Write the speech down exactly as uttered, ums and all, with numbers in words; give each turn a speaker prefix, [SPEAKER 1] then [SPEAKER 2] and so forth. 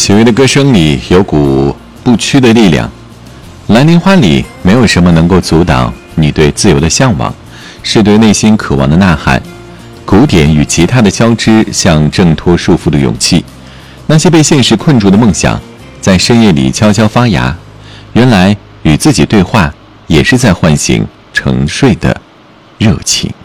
[SPEAKER 1] 许巍的歌声里有股不屈的力量，蓝莲花里没有什么能够阻挡你对自由的向往，是对内心渴望的呐喊。鼓点与吉他的交织，像挣脱束缚的勇气。那些被现实困住的梦想，在深夜里悄悄发芽。原来与自己对话，也是在唤醒沉睡的热情。